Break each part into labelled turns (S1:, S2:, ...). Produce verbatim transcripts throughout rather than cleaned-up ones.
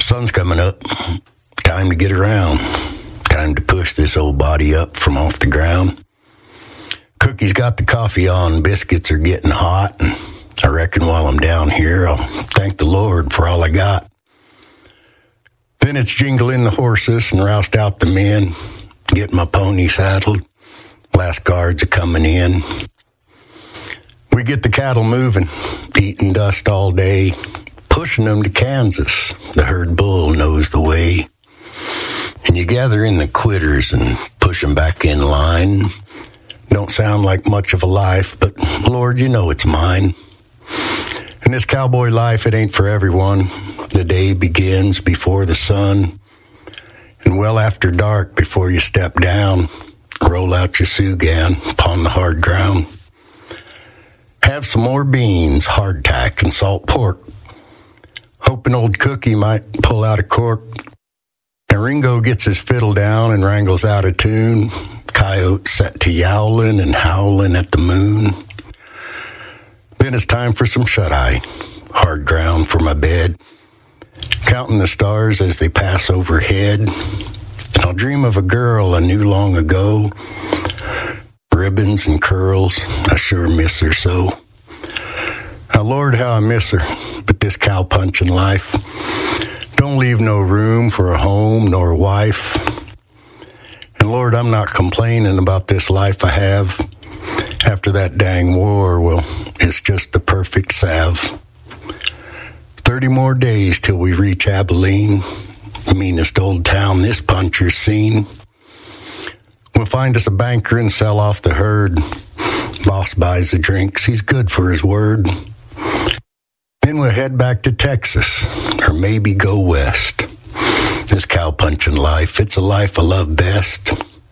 S1: Sun's coming up. Time to get around. Time to push this old body up from off the ground. Cookie's got the coffee on. Biscuits are getting hot. And I reckon while I'm down here, I'll thank the Lord for all I got. Then it's jingling the horses and roust out the men. Get my pony saddled. Last guards are coming in. We get the cattle moving, eating dust all day, pushing them to Kansas. The herd bull knows the way. And you gather in the quitters and push them back in line. Don't sound like much of a life, but Lord, you know it's mine. And this cowboy life, it ain't for everyone. The day begins before the sun, and well after dark before you step down, roll out your Sugan upon the hard ground. Have some more beans, hardtack, and salt pork. Hoping old Cookie might pull out a cork. And Ringo gets his fiddle down and wrangles out a tune. Coyotes set to yowling and howling at the moon. Then it's time for some shut-eye. Hard ground for my bed. Counting the stars as they pass overhead. And I'll dream of a girl I knew long ago. Ribbons and curls, I sure miss her so. Now, Lord, how I miss her, but this cow-punching life don't leave no room for a home nor a wife. And Lord, I'm not complaining about this life I have. After that dang war, well, it's just the perfect salve. Thirty more days till we reach Abilene, the meanest old town this puncher's seen. We'll find us a banker and sell off the herd. Boss buys the drinks, he's good for his word. Then we'll head back to Texas, or maybe go west. This cow-punching life, it's a life I love best.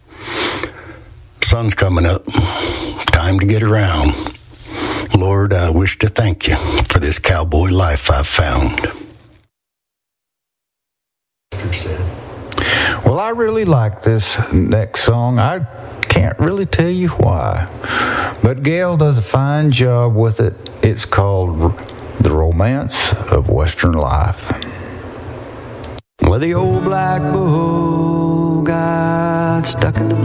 S1: Sun's coming up, time to get around. Lord, I wish to thank you for this cowboy life I've found.
S2: Well, I really like this next song. I can't really tell you why, but Gail does a fine job with it. It's called The Romance of Western Life.
S3: Well, the old black bull got stuck in the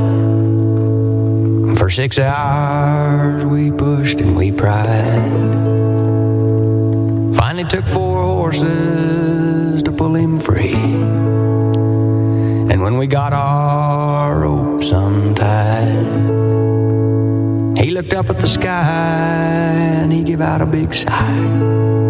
S3: mud. For six hours we pushed and we pried. Finally took four horses to pull him free. And when we got our ropes untied, he looked up at the sky and he gave out a big sigh.